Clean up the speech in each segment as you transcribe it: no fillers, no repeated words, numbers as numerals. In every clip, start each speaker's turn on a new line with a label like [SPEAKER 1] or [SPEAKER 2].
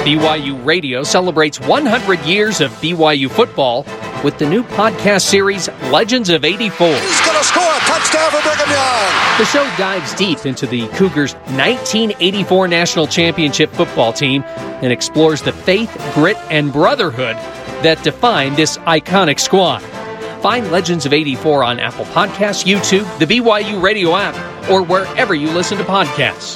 [SPEAKER 1] BYU Radio celebrates 100 years of BYU football with the new podcast series, Legends of 84.
[SPEAKER 2] He's going to score a touchdown for Brigham Young.
[SPEAKER 1] The show dives deep into the Cougars' 1984 National Championship football team and explores the faith, grit, and brotherhood that define this iconic squad. Find Legends of 84 on Apple Podcasts, YouTube, the BYU Radio app, or wherever you listen to podcasts.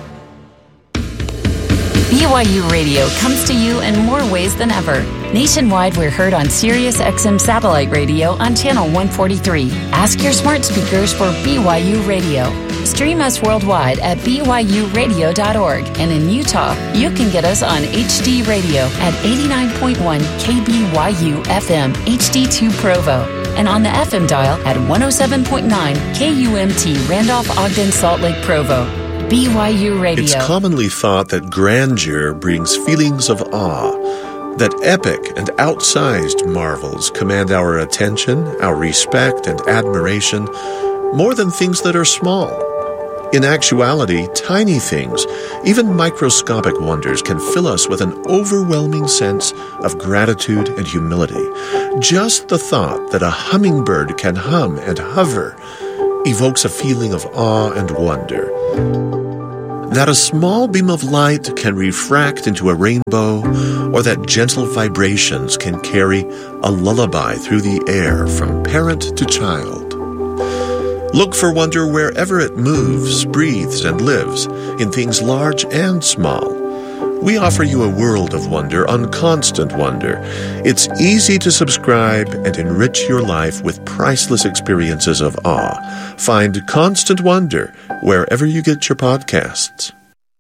[SPEAKER 3] BYU Radio comes to you in more ways than ever. Nationwide, we're heard on Sirius XM Satellite Radio on Channel 143. Ask your smart speakers for BYU Radio. Stream us worldwide at BYURadio.org. And in Utah, you can get us on HD Radio at 89.1 KBYU FM HD2 Provo. And on the FM dial at 107.9 KUMT Randolph Ogden Salt Lake Provo. BYU Radio.
[SPEAKER 4] It's commonly thought that grandeur brings feelings of awe, that epic and outsized marvels command our attention, our respect, and admiration more than things that are small. In actuality, tiny things, even microscopic wonders, can fill us with an overwhelming sense of gratitude and humility. Just the thought that a hummingbird can hum and hover evokes a feeling of awe and wonder. That a small beam of light can refract into a rainbow, or that gentle vibrations can carry a lullaby through the air from parent to child. Look for wonder wherever it moves, breathes, and lives, in things large and small. We offer you a world of wonder on Constant Wonder. It's easy to subscribe and enrich your life with priceless experiences of awe. Find Constant Wonder wherever you get your podcasts.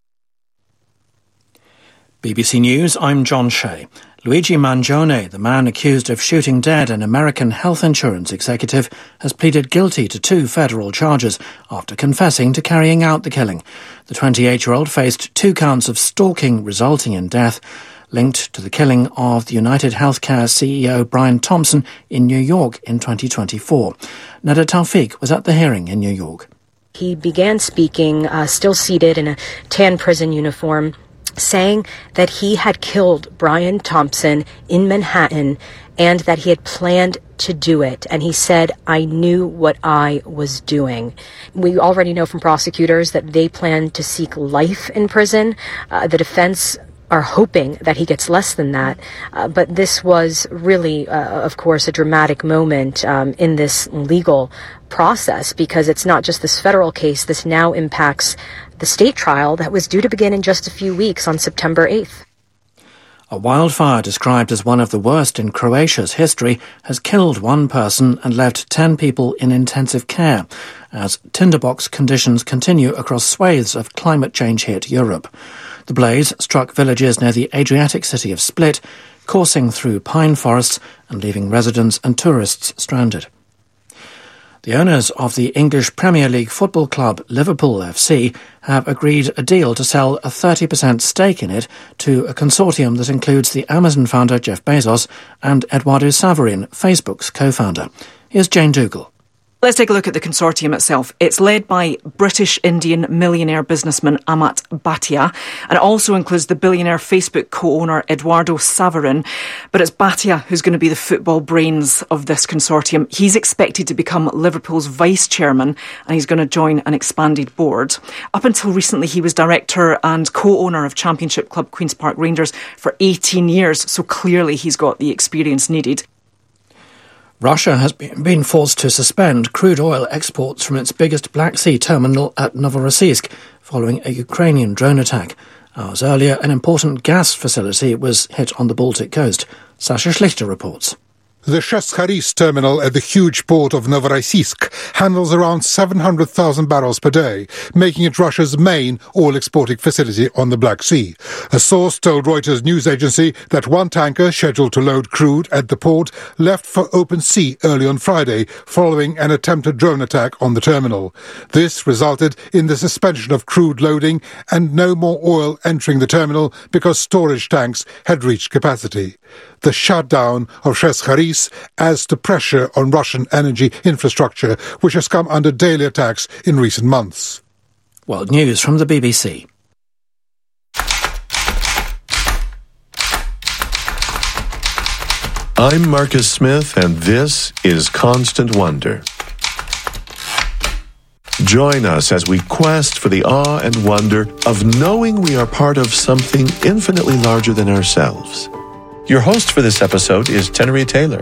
[SPEAKER 5] BBC News, I'm John Shea. Luigi Mangione, the man accused of shooting dead an American health insurance executive, has pleaded guilty to 2 federal charges after confessing to carrying out the killing. The 28-year-old faced 2 counts of stalking resulting in death, linked to the killing of the United Healthcare CEO Brian Thompson in New York in 2024. Nada Tawfiq was at the hearing in New York.
[SPEAKER 6] He began speaking, still seated in a tan prison uniform, saying that he had killed Brian Thompson in Manhattan and that he had planned to do it. And he said, "I knew what I was doing." We already know from prosecutors that they plan to seek life in prison. The defense are hoping that he gets less than that. But this was really, of course, a dramatic moment in this legal process, because it's not just this federal case. This now impacts the state trial that was due to begin in just a few weeks on September 8th.
[SPEAKER 5] A wildfire described as one of the worst in Croatia's history has killed 1 person and left 10 people in intensive care as tinderbox conditions continue across swathes of climate change-hit Europe. The blaze struck villages near the Adriatic city of Split, coursing through pine forests and leaving residents and tourists stranded. The owners of the English Premier League football club Liverpool FC have agreed a deal to sell a 30% stake in it to a consortium that includes the Amazon founder Jeff Bezos and Eduardo Saverin, Facebook's co-founder. Here's Jane Dougal.
[SPEAKER 7] Let's take a look at the consortium itself. It's led by British-Indian millionaire businessman Amat Bhatia, and it also includes the billionaire Facebook co-owner Eduardo Saverin. But it's Bhatia who's going to be the football brains of this consortium. He's expected to become Liverpool's vice-chairman, and he's going to join an expanded board. Up until recently, he was director and co-owner of Championship club Queen's Park Rangers for 18 years, so clearly he's got the experience needed.
[SPEAKER 5] Russia has been forced to suspend crude oil exports from its biggest Black Sea terminal at Novorossiysk following a Ukrainian drone attack. Hours earlier, an important gas facility was hit on the Baltic coast. Sasha Schlichter reports.
[SPEAKER 8] The Sheskharis terminal at the huge port of Novorossiysk handles around 700,000 barrels per day, making it Russia's main oil-exporting facility on the Black Sea. A source told Reuters news agency that 1 tanker scheduled to load crude at the port left for open sea early on Friday following an attempted drone attack on the terminal. This resulted in the suspension of crude loading and no more oil entering the terminal because storage tanks had reached capacity. The shutdown of Sheskharis adds to pressure on Russian energy infrastructure, which has come under daily attacks in recent months.
[SPEAKER 5] World News from the BBC.
[SPEAKER 4] I'm Marcus Smith, and this is Constant Wonder. Join us as we quest for the awe and wonder of knowing we are part of something infinitely larger than ourselves. Your host for this episode is Tenerie Taylor.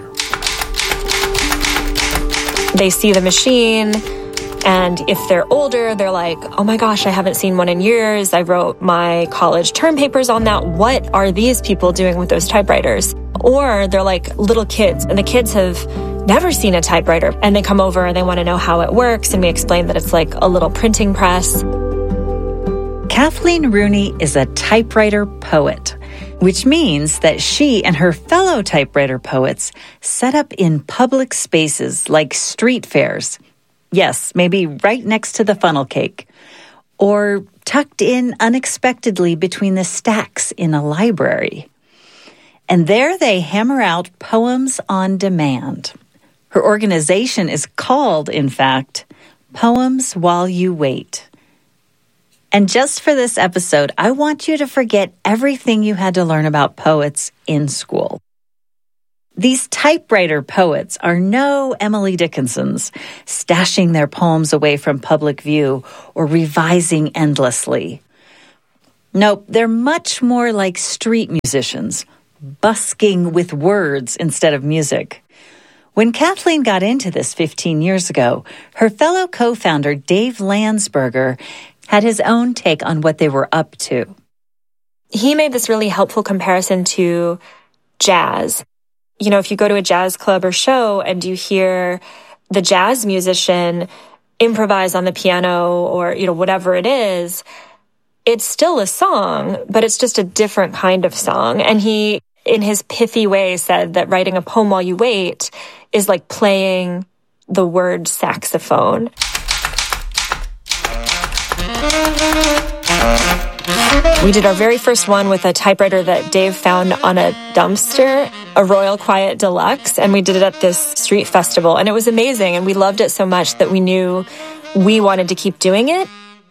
[SPEAKER 9] They see the machine, and if they're older, they're like, oh my gosh, I haven't seen one in years. I wrote my college term papers on that. What are these people doing with those typewriters? Or they're like little kids, and the kids have never seen a typewriter, and they come over and they want to know how it works, and we explain that it's like a little printing press.
[SPEAKER 10] Kathleen Rooney is a typewriter poet, which means that she and her fellow typewriter poets set up in public spaces like street fairs. Yes, maybe right next to the funnel cake, or tucked in unexpectedly between the stacks in a library. And there they hammer out poems on demand. Her organization is called, in fact, Poems While You Wait. And just for this episode, I want you to forget everything you had to learn about poets in school. These typewriter poets are no Emily Dickinsons, stashing their poems away from public view or revising endlessly. Nope, they're much more like street musicians, busking with words instead of music. When Kathleen got into this 15 years ago, her fellow co-founder Dave Landsberger had his own take on what they were up to.
[SPEAKER 9] He made this really helpful comparison to jazz. You know, if you go to a jazz club or show and you hear the jazz musician improvise on the piano or, whatever it is, it's still a song, but it's just a different kind of song. And he, in his pithy way, said that writing a poem while you wait is like playing the word saxophone. We did our very first one with a typewriter that Dave found on a dumpster, a Royal Quiet Deluxe, and we did it at this street festival. And it was amazing, and we loved it so much that we knew we wanted to keep doing it.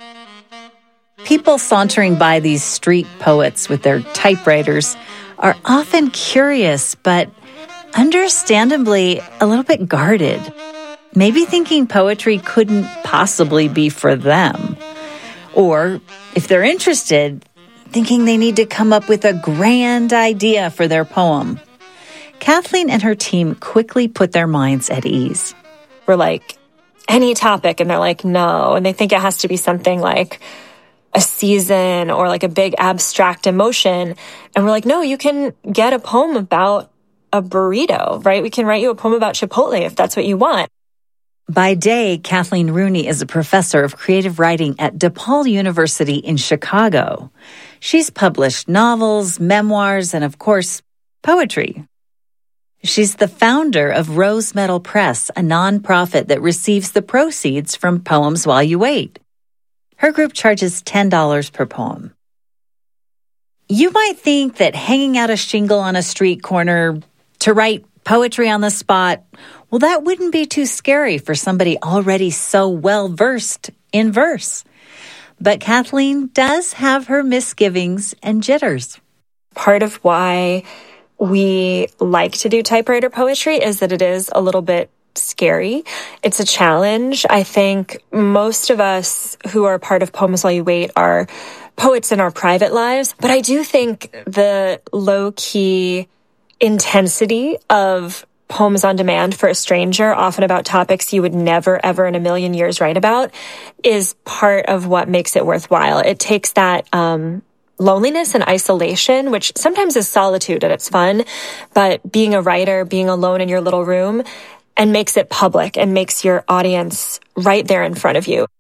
[SPEAKER 10] People sauntering by these street poets with their typewriters are often curious, but understandably a little bit guarded. Maybe thinking poetry couldn't possibly be for them. Or, if they're interested, thinking they need to come up with a grand idea for their poem. Kathleen and her team quickly put their minds at ease.
[SPEAKER 9] We're like, any topic, and they're like, no. And they think it has to be something like a season or like a big abstract emotion. And we're like, no, you can get a poem about a burrito, right? We can write you a poem about Chipotle if that's what you want.
[SPEAKER 10] By day, Kathleen Rooney is a professor of creative writing at DePaul University in Chicago. She's published novels, memoirs, and of course, poetry. She's the founder of Rose Metal Press, a nonprofit that receives the proceeds from Poems While You Wait. Her group charges $10 per poem. You might think that hanging out a shingle on a street corner to write poetry on the spot, well, that wouldn't be too scary for somebody already so well-versed in verse. But Kathleen does have her misgivings and jitters.
[SPEAKER 9] Part of why we like to do typewriter poetry is that it is a little bit scary. It's a challenge. I think most of us who are part of Poems While You Wait are poets in our private lives, but I do think the low-key intensity of poems on demand for a stranger, often about topics you would never, ever in a million years write about, is part of what makes it worthwhile. It takes that loneliness and isolation, which sometimes is solitude and it's fun, but being a writer, being alone in your little room, and makes it public and makes your audience right there in front of you.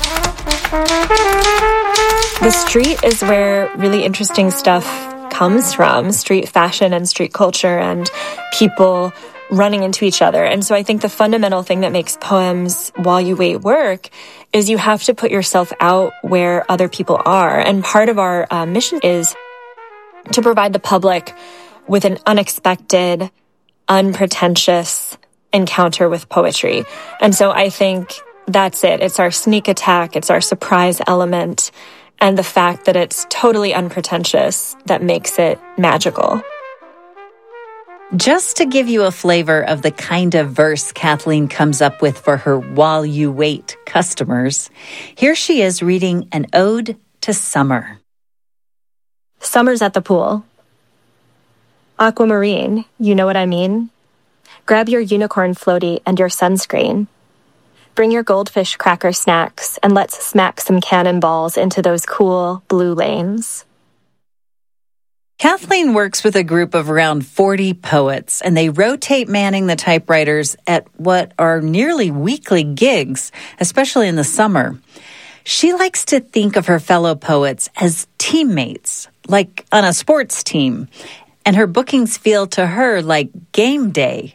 [SPEAKER 9] The street is where really interesting stuff comes from, street fashion and street culture and people running into each other. And so I think the fundamental thing that makes Poems While You Wait work is you have to put yourself out where other people are. And part of our mission is to provide the public with an unexpected, unpretentious encounter with poetry. And so I think that's it. It's our sneak attack. It's our surprise element. And the fact that it's totally unpretentious that makes it magical.
[SPEAKER 10] Just to give you a flavor of the kind of verse Kathleen comes up with for her While You Wait customers, here she is reading an ode to summer.
[SPEAKER 9] Summer's at the pool. Aquamarine, you know what I mean? Grab your unicorn floaty and your sunscreen. Bring your goldfish cracker snacks and let's smack some cannonballs into those cool blue lanes.
[SPEAKER 10] Kathleen works with a group of around 40 poets, and they rotate manning the typewriters at what are nearly weekly gigs, especially in the summer. She likes to think of her fellow poets as teammates, like on a sports team, and her bookings feel to her like game day.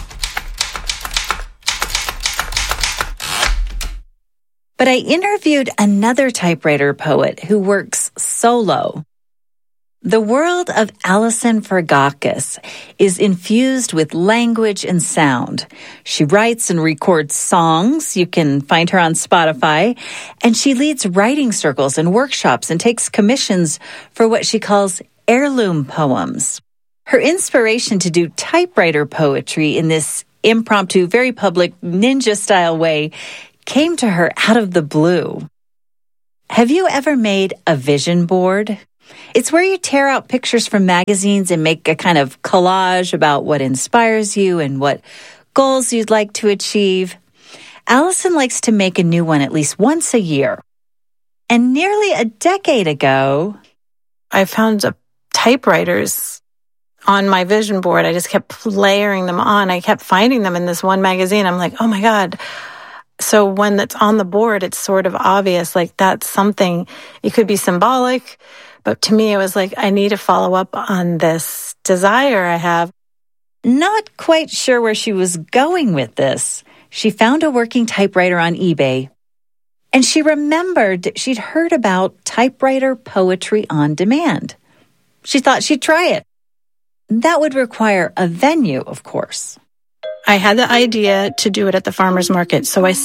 [SPEAKER 10] But I interviewed another typewriter poet who works solo. The world of Alison Fergakis is infused with language and sound. She writes and records songs. You can find her on Spotify. And she leads writing circles and workshops and takes commissions for what she calls heirloom poems. Her inspiration to do typewriter poetry in this impromptu, very public, ninja-style way came to her out of the blue. Have you ever made a vision board? It's where you tear out pictures from magazines and make a kind of collage about what inspires you and what goals you'd like to achieve. Alison likes to make a new one at least once a year. And nearly a decade ago,
[SPEAKER 11] I found typewriters on my vision board. I just kept layering them on. I kept finding them in this one magazine. I'm like, oh my God. So when it's on the board, it's sort of obvious, like that's something, it could be symbolic. But to me, it was like, I need to follow up on this desire I have.
[SPEAKER 10] Not quite sure where she was going with this. She found a working typewriter on eBay, and she remembered she'd heard about typewriter poetry on demand. She thought she'd try it. That would require a venue, of course.
[SPEAKER 11] I had the idea to do it at the farmer's market. So I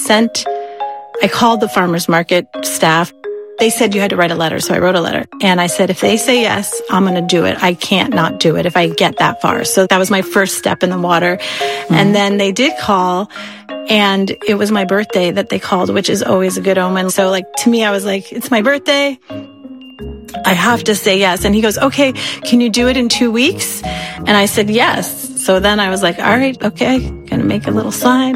[SPEAKER 11] called the farmer's market staff. They said you had to write a letter. So I wrote a letter. And I said, if they say yes, I'm going to do it. I can't not do it if I get that far. So that was my first step in the water. Mm-hmm. And then they did call. And it was my birthday that they called, which is always a good omen. So like, to me, I was like, it's my birthday. I have to say yes. And he goes, okay, can you do it in 2 weeks? And I said, yes. So then I was like, all right, okay, gonna make a little sign.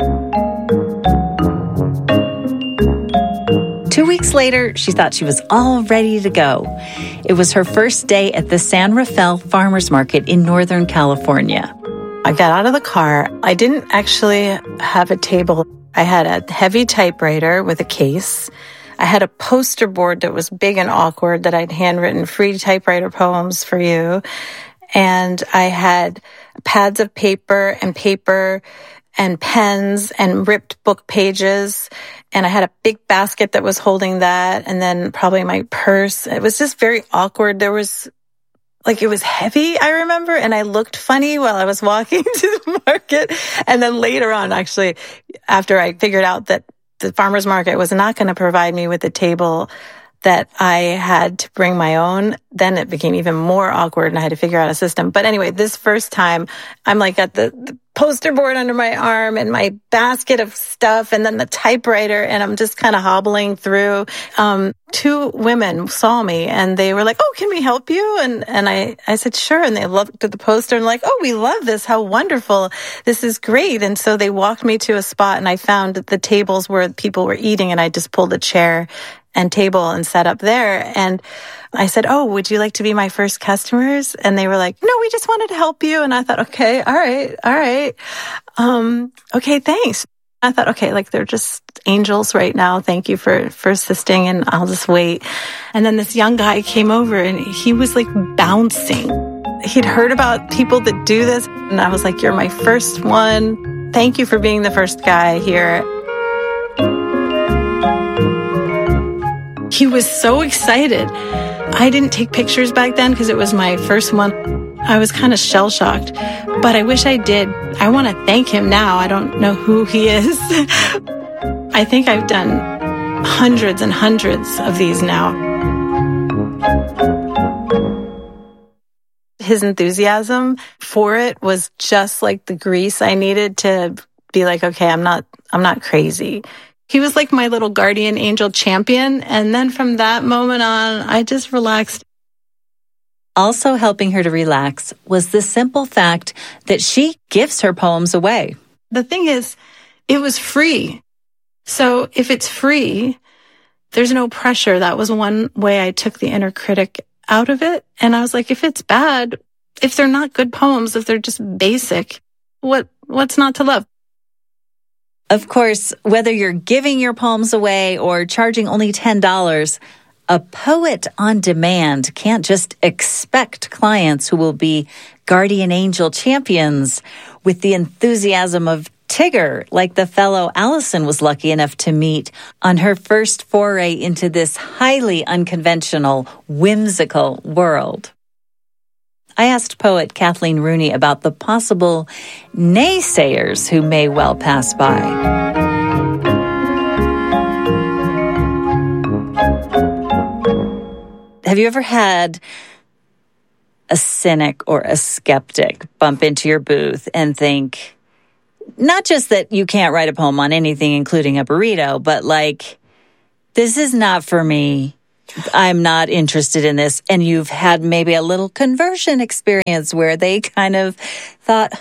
[SPEAKER 10] 2 weeks later, she thought she was all ready to go. It was her first day at the San Rafael Farmers Market in Northern California.
[SPEAKER 11] I got out of the car. I didn't actually have a table. I had a heavy typewriter with a case. I had a poster board that was big and awkward that I'd handwritten free typewriter poems for you. And I had pads of paper and pens and ripped book pages. And I had a big basket that was holding that. And then probably my purse. It was just very awkward. It was heavy, I remember. And I looked funny while I was walking to the market. And then later on, actually, after I figured out that the farmer's market was not going to provide me with a table, that I had to bring my own, then it became even more awkward and I had to figure out a system. But anyway, this first time, I'm like got the poster board under my arm and my basket of stuff and then the typewriter, and I'm just kind of hobbling through. 2 women saw me and they were like, oh, can we help you? And I said, sure. And they looked at the poster and like, oh, we love this. How wonderful. This is great. And so they walked me to a spot and I found the tables where people were eating, and I just pulled a chair and table and set up there. And I said, oh, would you like to be my first customers? And they were like, no, we just wanted to help you. And I thought, okay, all right. Okay, thanks. I thought, okay, like they're just angels right now. Thank you for assisting, and I'll just wait. And then this young guy came over and he was like bouncing. He'd heard about people that do this. And I was like, you're my first one. Thank you for being the first guy here. He was so excited. I didn't take pictures back then because it was my first one. I was kind of shell-shocked, but I wish I did. I want to thank him now. I don't know who he is. I think I've done hundreds and hundreds of these now. his enthusiasm for it was just like the grease I needed to be like, okay, I'm not crazy. He was like my little guardian angel champion. And then from that moment on, I just relaxed.
[SPEAKER 10] Also helping her to relax was the simple fact that she gives her poems away.
[SPEAKER 11] The thing is, it was free. So if it's free, there's no pressure. That was one way I took the inner critic out of it. And I was like, if it's bad, if they're not good poems, if they're just basic, what's not to love?
[SPEAKER 10] Of course, whether you're giving your poems away or charging only $10, a poet on demand can't just expect clients who will be guardian angel champions with the enthusiasm of Tigger, like the fellow Allison was lucky enough to meet on her first foray into this highly unconventional, whimsical world. I asked poet Kathleen Rooney about the possible naysayers who may well pass by. Have you ever had a cynic or a skeptic bump into your booth and think, not just that you can't write a poem on anything, including a burrito, but like, this is not for me. I'm not interested in this. And you've had maybe a little conversion experience where they kind of thought,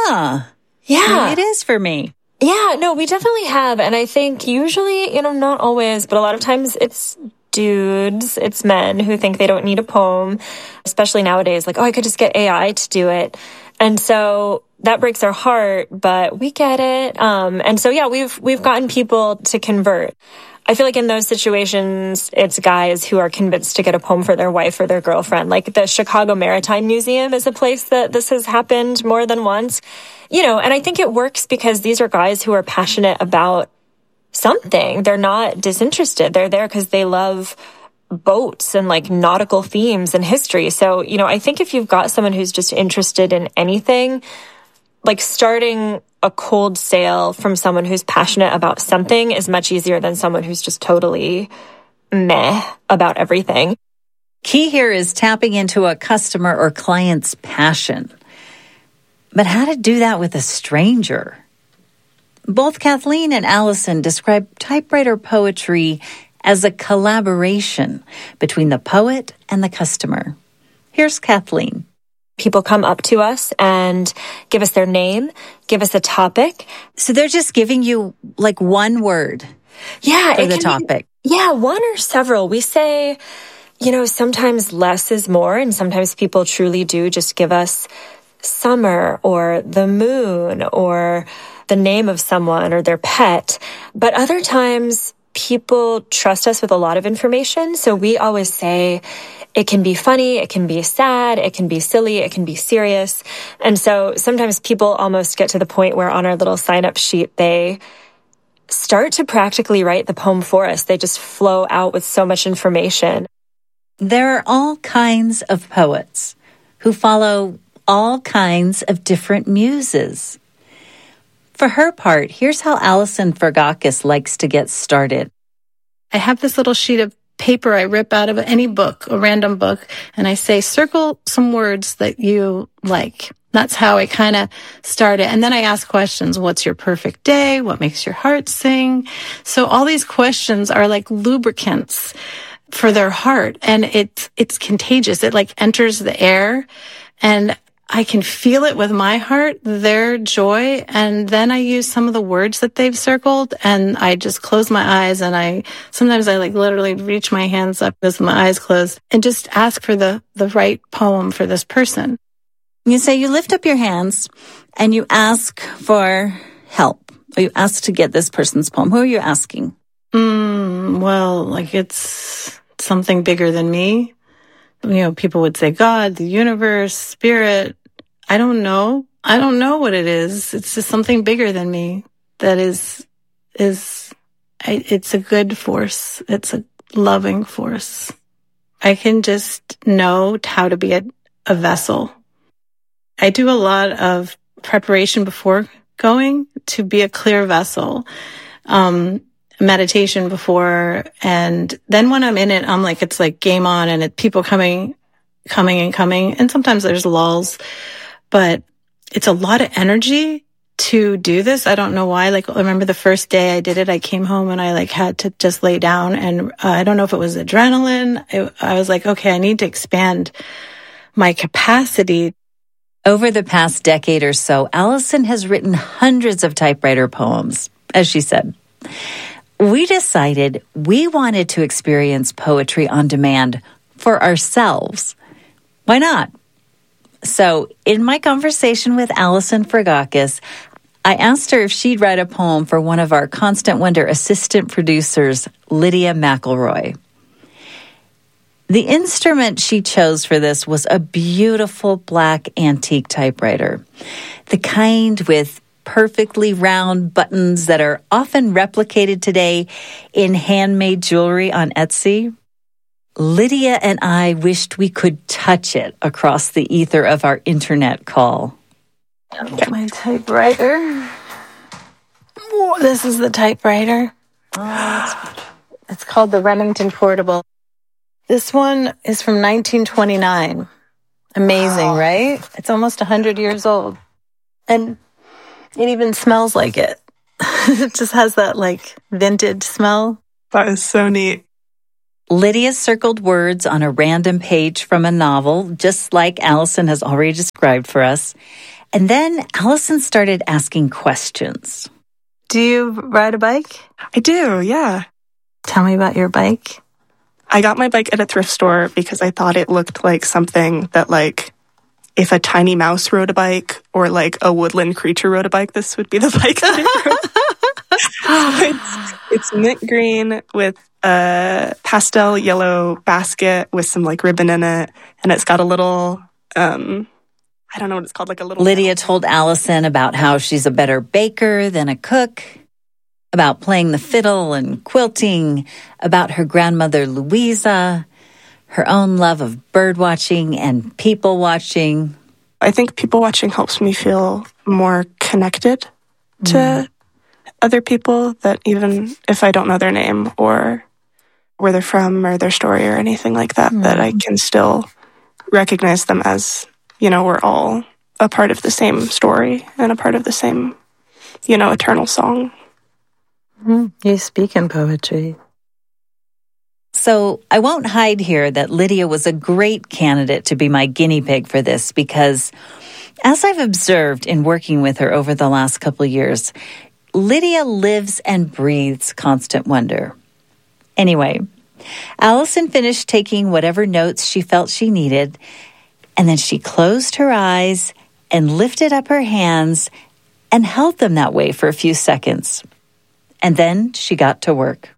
[SPEAKER 10] yeah, it is for me.
[SPEAKER 9] Yeah, no, we definitely have. And I think usually, not always, but a lot of times it's dudes, it's men who think they don't need a poem, especially nowadays, like, I could just get AI to do it. And so that breaks our heart, but we get it. And so, yeah, we've gotten people to convert. I feel like in those situations, it's guys who are convinced to get a poem for their wife or their girlfriend. Like the Chicago Maritime Museum is a place that this has happened more than once. And I think it works because these are guys who are passionate about something. They're not disinterested. They're there because they love boats and like nautical themes and history. So, I think if you've got someone who's just interested in anything, like starting a cold sale from someone who's passionate about something is much easier than someone who's just totally meh about everything.
[SPEAKER 10] Key here is tapping into a customer or client's passion. But how to do that with a stranger? Both Kathleen and Allison describe typewriter poetry as a collaboration between the poet and the customer. Here's Kathleen.
[SPEAKER 9] People come up to us and give us their name, give us a topic.
[SPEAKER 10] So they're just giving you like one word for the topic.
[SPEAKER 9] One or several. We say, sometimes less is more, and sometimes people truly do just give us summer or the moon or the name of someone or their pet. But other times people trust us with a lot of information. So we always say it can be funny, it can be sad, it can be silly, it can be serious. And so sometimes people almost get to the point where on our little sign-up sheet, they start to practically write the poem for us. They just flow out with so much information.
[SPEAKER 10] There are all kinds of poets who follow all kinds of different muses. For her part, here's how Allison Fergakis likes to get started.
[SPEAKER 11] I have this little sheet of paper I rip out of any book, a random book, and I say, circle some words that you like. That's how I kind of started. And then I ask questions. What's your perfect day? What makes your heart sing? So all these questions are like lubricants for their heart. And it's contagious. It like enters the air, and I can feel it with my heart, their joy. And then I use some of the words that they've circled, and I just close my eyes, and sometimes I like literally reach my hands up with my eyes closed and just ask for the right poem for this person.
[SPEAKER 10] You say you lift up your hands and you ask for help, or you ask to get this person's poem. Who are you asking?
[SPEAKER 11] Well, like it's something bigger than me. People would say God, the universe, spirit. I don't know. I don't know what it is. It's just something bigger than me that it's a good force. It's a loving force. I can just know how to be a vessel. I do a lot of preparation before going to be a clear vessel. Meditation before, and then when I'm in it, I'm like, it's like game on, and people coming coming and coming. And sometimes there's lulls, but it's a lot of energy to do this. I don't know why. Like, I remember the first day I did it, I came home and I had to just lay down, and I don't know if it was adrenaline. I was like, okay, I need to expand my capacity.
[SPEAKER 10] Over the past decade or so, Allison has written hundreds of typewriter poems, as she said. We decided we wanted to experience poetry on demand for ourselves. Why not? So, in my conversation with Allison Fragakis, I asked her if she'd write a poem for one of our Constant Wonder assistant producers, Lydia McElroy. The instrument she chose for this was a beautiful black antique typewriter, the kind with perfectly round buttons that are often replicated today in handmade jewelry on Etsy. Lydia and I wished we could touch it across the ether of our internet call.
[SPEAKER 11] Okay. My typewriter. Whoa, this is the typewriter. It's called the Remington Portable. This one is from 1929. Amazing, right? It's almost 100 years old. And it even smells like it. It just has that like vintage smell.
[SPEAKER 12] That is so neat.
[SPEAKER 10] Lydia circled words on a random page from a novel, just like Allison has already described for us. And then Allison started asking questions.
[SPEAKER 11] Do you ride a bike?
[SPEAKER 12] I do, yeah.
[SPEAKER 11] Tell me about your bike.
[SPEAKER 12] I got my bike at a thrift store because I thought it looked like something that, like, if a tiny mouse rode a bike or, like, a woodland creature rode a bike, this would be the bike that it rode. So it's mint green with a pastel yellow basket with some, like, ribbon in it. And it's got a little, I don't know what it's called, like a little...
[SPEAKER 10] Lydia told Allison about how she's a better baker than a cook, about playing the fiddle and quilting, about her grandmother Louisa, her own love of bird watching and people watching.
[SPEAKER 12] I think people watching helps me feel more connected to other people, that even if I don't know their name or where they're from or their story or anything like that, that I can still recognize them as, you know, we're all a part of the same story and a part of the same, you know, eternal song.
[SPEAKER 11] You speak in poetry.
[SPEAKER 10] So I won't hide here that Lydia was a great candidate to be my guinea pig for this because, as I've observed in working with her over the last couple of years, Lydia lives and breathes Constant Wonder. Anyway, Allison finished taking whatever notes she felt she needed, and then she closed her eyes and lifted up her hands and held them that way for a few seconds. And then she got to work.